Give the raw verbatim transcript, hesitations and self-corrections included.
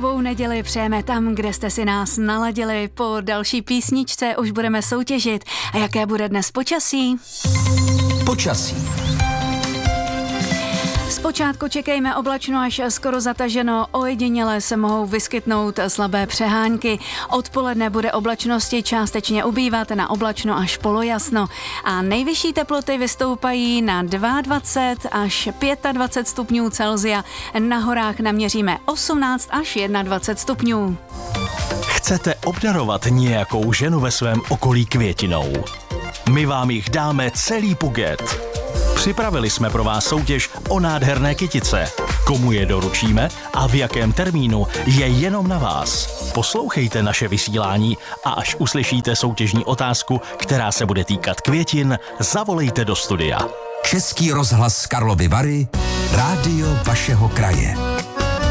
Hotovou neděli přejeme tam, kde jste si nás naladili. Po další písničce už budeme soutěžit. A jaké bude dnes počasí? Počasí. Zpočátku čekejme oblačno až skoro zataženo, ojediněle se mohou vyskytnout slabé přehánky. Odpoledne bude oblačnosti částečně ubývat na oblačno až polojasno a nejvyšší teploty vystoupají na dvacet dva až dvacet pět stupňů Celsia. Na horách naměříme osmnáct až dvacet jedna stupňů. Chcete obdarovat nějakou ženu ve svém okolí květinou? My vám jich dáme celý buket. Připravili jsme pro vás soutěž o nádherné kytice. Komu je doručíme a v jakém termínu je jenom na vás. Poslouchejte naše vysílání a až uslyšíte soutěžní otázku, která se bude týkat květin, zavolejte do studia. Český rozhlas Karlovy Vary, rádio vašeho kraje.